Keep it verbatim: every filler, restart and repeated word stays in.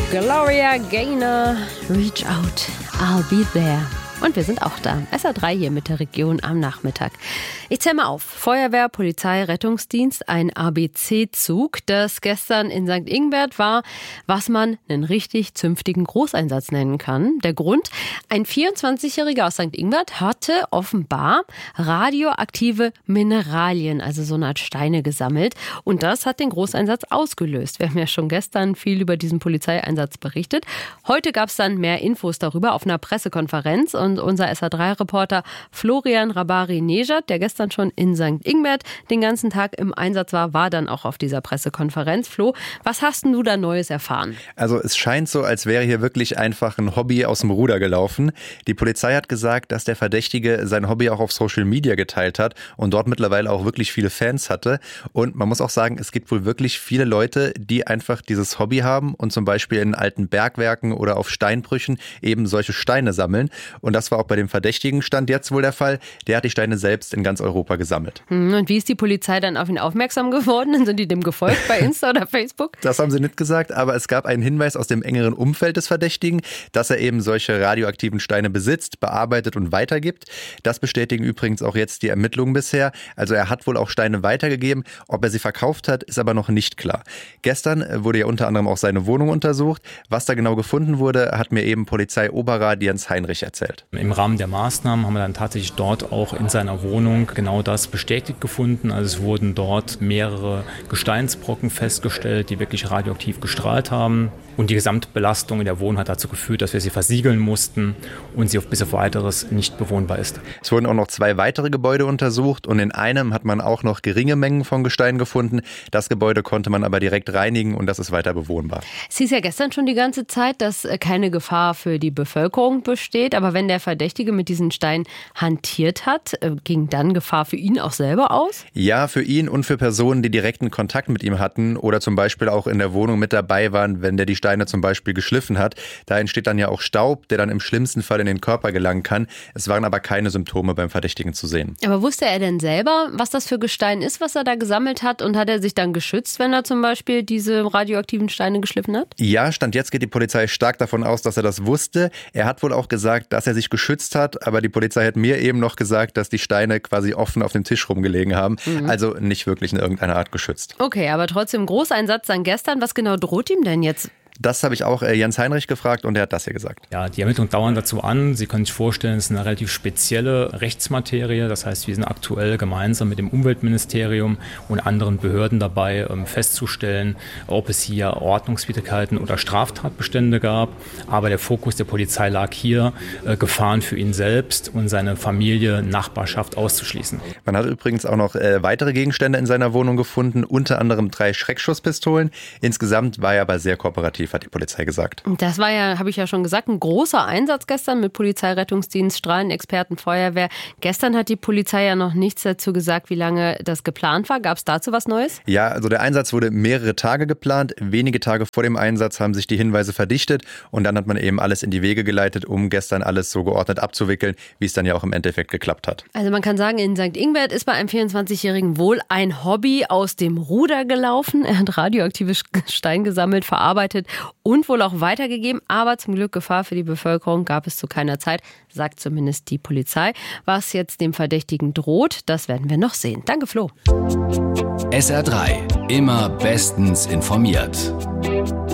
Gloria Gaynor, Reach Out, I'll Be There. Und wir sind auch da. S R drei hier mit der Region am Nachmittag. Ich zähle mal auf. Feuerwehr, Polizei, Rettungsdienst, ein A B C-Zug, das gestern in Sankt Ingbert war, was man einen richtig zünftigen Großeinsatz nennen kann. Der Grund? Ein vierundzwanzigjähriger aus Sankt Ingbert hatte offenbar radioaktive Mineralien, also so eine Art Steine gesammelt. Und das hat den Großeinsatz ausgelöst. Wir haben ja schon gestern viel über diesen Polizeieinsatz berichtet. Heute gab es dann mehr Infos darüber auf einer Pressekonferenz. Und unser S R drei Reporter Florian Rabari-Nejad, der gestern schon in Sankt Ingbert den ganzen Tag im Einsatz war, war dann auch auf dieser Pressekonferenz. Flo, was hast denn du da Neues erfahren? Also es scheint so, als wäre hier wirklich einfach ein Hobby aus dem Ruder gelaufen. Die Polizei hat gesagt, dass der Verdächtige sein Hobby auch auf Social Media geteilt hat und dort mittlerweile auch wirklich viele Fans hatte. Und man muss auch sagen, es gibt wohl wirklich viele Leute, die einfach dieses Hobby haben und zum Beispiel in alten Bergwerken oder auf Steinbrüchen eben solche Steine sammeln. Und das war auch bei dem Verdächtigen Stand jetzt wohl der Fall. Der hat die Steine selbst in ganz Europa gesammelt. Und wie ist die Polizei dann auf ihn aufmerksam geworden? Sind die dem gefolgt bei Insta oder Facebook? Das haben sie nicht gesagt, aber es gab einen Hinweis aus dem engeren Umfeld des Verdächtigen, dass er eben solche radioaktiven Steine besitzt, bearbeitet und weitergibt. Das bestätigen übrigens auch jetzt die Ermittlungen bisher. Also er hat wohl auch Steine weitergegeben. Ob er sie verkauft hat, ist aber noch nicht klar. Gestern wurde ja unter anderem auch seine Wohnung untersucht. Was da genau gefunden wurde, hat mir eben Polizeioberrat Jens Heinrich erzählt. Im Rahmen der Maßnahmen haben wir dann tatsächlich dort auch in seiner Wohnung genau das bestätigt gefunden. Also es wurden dort mehrere Gesteinsbrocken festgestellt, die wirklich radioaktiv gestrahlt haben. Und die Gesamtbelastung in der Wohnung hat dazu geführt, dass wir sie versiegeln mussten und sie auf bis auf weiteres nicht bewohnbar ist. Es wurden auch noch zwei weitere Gebäude untersucht und in einem hat man auch noch geringe Mengen von Gestein gefunden. Das Gebäude konnte man aber direkt reinigen und das ist weiter bewohnbar. Es hieß ja gestern schon die ganze Zeit, dass keine Gefahr für die Bevölkerung besteht. Aber wenn der Verdächtige mit diesen Steinen hantiert hat, ging dann Gefahr für ihn auch selber aus? Ja, für ihn und für Personen, die direkten Kontakt mit ihm hatten oder zum Beispiel auch in der Wohnung mit dabei waren, wenn der die Steine zum Beispiel geschliffen hat. Da entsteht dann ja auch Staub, der dann im schlimmsten Fall in den Körper gelangen kann. Es waren aber keine Symptome beim Verdächtigen zu sehen. Aber wusste er denn selber, was das für Gestein ist, was er da gesammelt hat? Und hat er sich dann geschützt, wenn er zum Beispiel diese radioaktiven Steine geschliffen hat? Ja, Stand jetzt geht die Polizei stark davon aus, dass er das wusste. Er hat wohl auch gesagt, dass er sich geschützt hat, aber die Polizei hat mir eben noch gesagt, dass die Steine quasi offen auf dem Tisch rumgelegen haben. Mhm. Also nicht wirklich in irgendeiner Art geschützt. Okay, aber trotzdem Großeinsatz dann gestern. Was genau droht ihm denn jetzt? Das habe ich auch äh, Jens Heinrich gefragt und er hat das hier gesagt. Ja, die Ermittlungen dauern dazu an. Sie können sich vorstellen, es ist eine relativ spezielle Rechtsmaterie. Das heißt, wir sind aktuell gemeinsam mit dem Umweltministerium und anderen Behörden dabei, ähm, festzustellen, ob es hier Ordnungswidrigkeiten oder Straftatbestände gab. Aber der Fokus der Polizei lag hier, äh, Gefahren für ihn selbst und seine Familie, Nachbarschaft auszuschließen. Man hat übrigens auch noch äh, weitere Gegenstände in seiner Wohnung gefunden, unter anderem drei Schreckschusspistolen. Insgesamt war er aber sehr kooperativ, hat die Polizei gesagt. Das war ja, habe ich ja schon gesagt, ein großer Einsatz gestern mit Polizei, Rettungsdienst, Strahlenexperten, Feuerwehr. Gestern hat die Polizei ja noch nichts dazu gesagt, wie lange das geplant war. Gab es dazu was Neues? Ja, also der Einsatz wurde mehrere Tage geplant. Wenige Tage vor dem Einsatz haben sich die Hinweise verdichtet und dann hat man eben alles in die Wege geleitet, um gestern alles so geordnet abzuwickeln, wie es dann ja auch im Endeffekt geklappt hat. Also man kann sagen, in Sankt Ingbert ist bei einem vierundzwanzigjährigen wohl ein Hobby aus dem Ruder gelaufen. Er hat radioaktives Stein gesammelt, verarbeitet und wohl auch weitergegeben. Aber zum Glück Gefahr für die Bevölkerung gab es zu keiner Zeit, sagt zumindest die Polizei. Was jetzt dem Verdächtigen droht, das werden wir noch sehen. Danke, Flo. S R drei, immer bestens informiert.